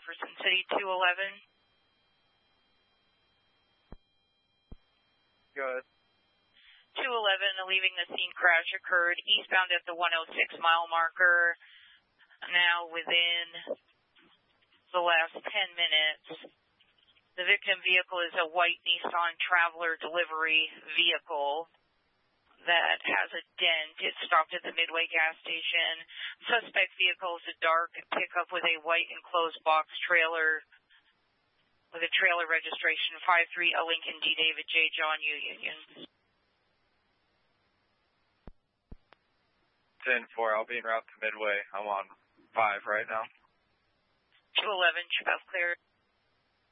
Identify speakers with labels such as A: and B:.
A: Jefferson City 211.
B: Go ahead.
A: 211, leaving the scene crash occurred eastbound at the 106 mile marker. Now within the last 10 minutes. The victim vehicle is a white Nissan Traveler delivery vehicle that has a dent. It stopped at the Midway gas station. Suspect vehicle is a dark pickup with a white enclosed box trailer with a trailer registration 53 a Lincoln D. David J. John U. Union.
B: 10-4, I'll be en route to Midway. I'm on 5 right now.
A: 211, chip out clear.